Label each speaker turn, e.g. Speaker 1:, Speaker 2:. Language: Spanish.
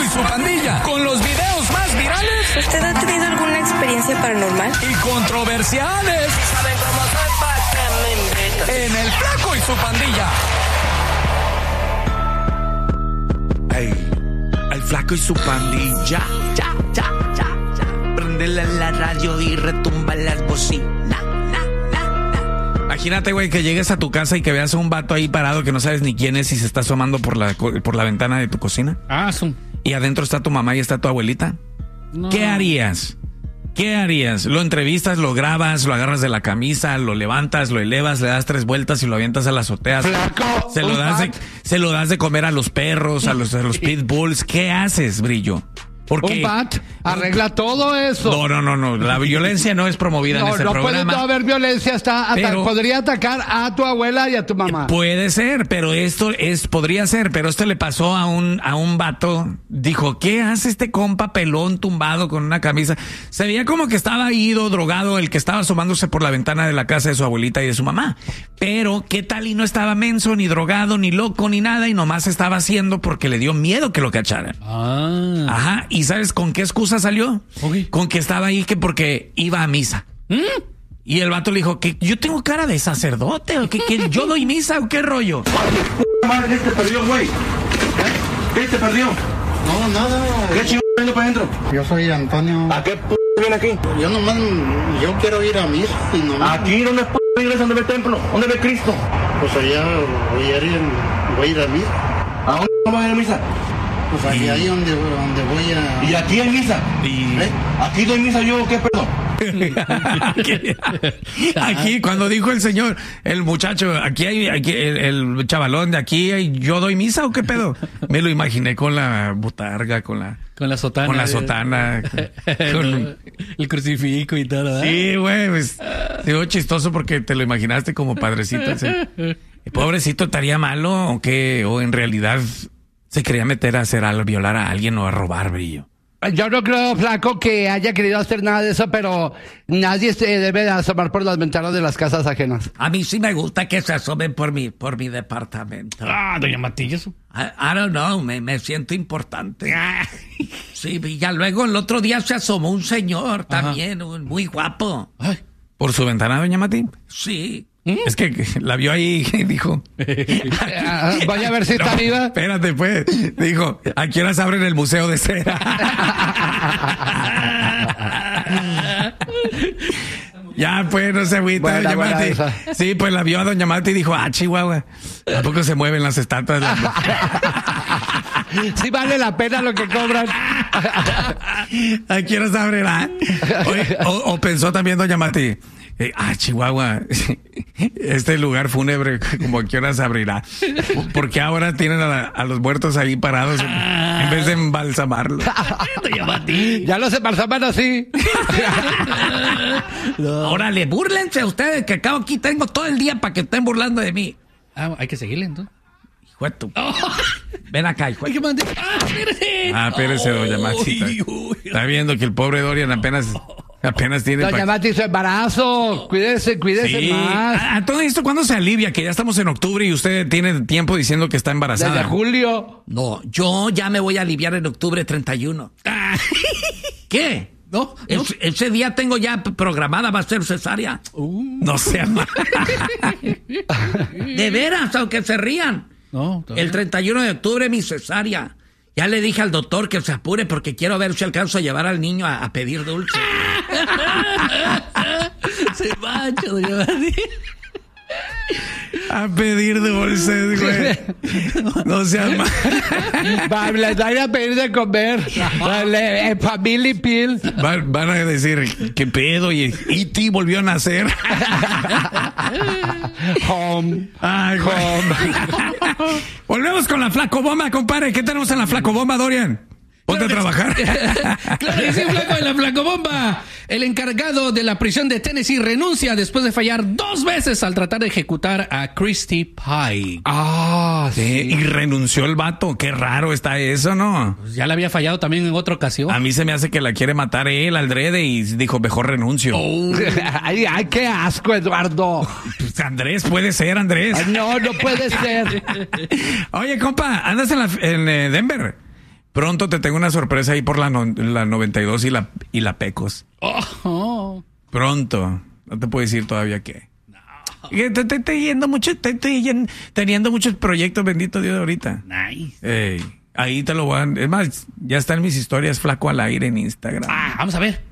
Speaker 1: y su pandilla, con los videos más virales.
Speaker 2: ¿Usted ha tenido alguna experiencia paranormal?
Speaker 1: Y controversiales.
Speaker 3: ¿Saben cómo soy? ¿Pa' qué me invitan?
Speaker 1: En El Flaco y su pandilla.
Speaker 4: Ey, El Flaco y su pandilla. Ya. Prendele la radio y retumba las bocinas. Imagínate, güey, que llegues a tu casa y que veas a un vato ahí parado que no sabes ni quién es y se está asomando por la ventana de tu cocina. Y adentro está tu mamá y está tu abuelita. No. ¿Qué harías? ¿Lo entrevistas, lo grabas, lo agarras de la camisa, lo levantas, lo elevas, le das 3 vueltas y lo avientas a la azotea?
Speaker 5: Flaco,
Speaker 4: se lo das de comer a los perros, a los pitbulls. ¿Qué haces, Brillo? Porque
Speaker 5: un bat arregla todo eso.
Speaker 4: No. La violencia no es promovida en este programa.
Speaker 5: No puede haber violencia. Podría atacar a tu abuela y a tu mamá.
Speaker 4: Puede ser, pero podría ser, pero esto le pasó a un vato. Dijo, ¿qué hace este compa pelón tumbado con una camisa? Se veía como que estaba ido, drogado, el que estaba asomándose por la ventana de la casa de su abuelita y de su mamá. Pero, ¿qué tal? Y no estaba menso, ni drogado, ni loco, ni nada, y nomás estaba haciendo porque le dio miedo que lo cacharan. Ajá. ¿Y sabes con qué excusa salió? Okay. Con que estaba ahí porque iba a misa. Y el vato le dijo que yo tengo cara de sacerdote o que yo doy misa o qué rollo.
Speaker 6: Madre, ¿qué te perdió, güey? ¿Qué te perdió?
Speaker 7: No, nada.
Speaker 6: ¿Qué chingo vengo para adentro?
Speaker 7: Yo soy Antonio.
Speaker 6: ¿A qué viene aquí?
Speaker 7: Yo quiero ir a misa y nomás.
Speaker 6: Aquí no es iglesia, ¿dónde ve el templo? ¿Dónde ve Cristo?
Speaker 7: Pues allá voy a ir a misa.
Speaker 6: ¿A dónde vas a ir a misa?
Speaker 7: Pues ahí donde voy a...
Speaker 6: ¿Y aquí hay misa? ¿Aquí doy misa yo? ¿Qué pedo?
Speaker 4: Aquí, cuando dijo el señor, el muchacho, aquí el chavalón de aquí, ¿yo doy misa o qué pedo? Me lo imaginé con la botarga, con la sotana. Con la sotana.
Speaker 8: El crucifijo y todo, ¿verdad?
Speaker 4: Sí, güey, pues, digo, chistoso porque te lo imaginaste como padrecito. El pobrecito estaría malo o qué, o en realidad se quería meter a hacer algo, violar a alguien o a robar, Brillo.
Speaker 5: Yo no creo, Flaco, que haya querido hacer nada de eso, pero nadie se debe asomar por las ventanas de las casas ajenas.
Speaker 9: A mí sí me gusta que se asomen por mi departamento.
Speaker 8: Doña Matillas.
Speaker 9: I don't know, me siento importante. Sí, y ya luego el otro día se asomó un señor también, muy guapo.
Speaker 4: Ay. ¿Por su ventana, doña Mati?
Speaker 9: Sí.
Speaker 4: Es que la vio ahí y dijo...
Speaker 5: Voy a ver si está viva.
Speaker 4: Espérate, pues. Dijo, ¿a qué horas abren el museo de cera? Ya, pues, no se agüita, doña Mati. Sí, pues la vio a doña Mati y dijo, Chihuahua, tampoco se mueven las estatuas.
Speaker 5: Sí vale la pena lo que cobran.
Speaker 4: ¿A qué horas abrirá? O pensó también doña Mati, Chihuahua, este lugar fúnebre, como a qué horas abrirá. Porque ahora tienen a los muertos ahí parados en vez de embalsamarlos.
Speaker 5: Ya los embalsaman así.
Speaker 9: Órale, búrlense ustedes, que acabo aquí tengo todo el día para que estén burlando de mí.
Speaker 8: Hay que seguirle entonces.
Speaker 9: Hijo de tu... Ven acá, hijo de tu...
Speaker 8: espérese.
Speaker 4: Espérese, doña Matita. Está viendo que el pobre Dorian apenas tiene...
Speaker 5: Doña Mati, su embarazo. Cuídese más.
Speaker 4: A todo esto, ¿cuándo se alivia? Que ya estamos en octubre y usted tiene tiempo diciendo que está embarazada.
Speaker 5: Desde julio.
Speaker 9: No, yo ya me voy a aliviar en octubre 31. ¿Qué?
Speaker 8: No.
Speaker 9: Ese día tengo ya programada, va a ser cesárea.
Speaker 4: No sea mal.
Speaker 9: De veras, aunque se rían.
Speaker 8: No,
Speaker 9: el 31 de octubre mi cesárea. Ya le dije al doctor que se apure porque quiero ver si alcanzo a llevar al niño a pedir dulce.
Speaker 8: Se mancha, doña Mati.
Speaker 4: A pedir dulces, güey. No seas mal.
Speaker 5: Les van a pedir de comer. Family Pill.
Speaker 4: Van a decir, ¿qué pedo? Y E.T. volvió a nacer.
Speaker 5: Home.
Speaker 4: Ay, home. Volvemos con la Flacobomba, compadre. ¿Qué tenemos en la Flacobomba, Dorian? Ponte a trabajar.
Speaker 8: Claro que sí, Flaco, en la Flacobomba. El encargado de la prisión de Tennessee renuncia después de fallar 2 veces al tratar de ejecutar a Christy Pike.
Speaker 4: Sí. Y renunció el vato. Qué raro está eso, ¿no?
Speaker 8: Pues ya le había fallado también en otra ocasión.
Speaker 4: A mí se me hace que la quiere matar él, Aldrede, y dijo, mejor renuncio.
Speaker 5: Ay, qué asco, Eduardo.
Speaker 4: Pues Andrés, puede ser, Andrés.
Speaker 5: No puede ser.
Speaker 4: Oye, compa, andas en Denver. Pronto te tengo una sorpresa ahí por la 92 y la Pecos.
Speaker 8: Oh.
Speaker 4: Pronto. No te puedo decir todavía qué. Estoy teniendo muchos proyectos, bendito Dios, ahorita.
Speaker 8: Nice.
Speaker 4: Ahí te lo voy a... Es más, ya están mis historias flaco al aire en Instagram.
Speaker 8: Vamos a ver.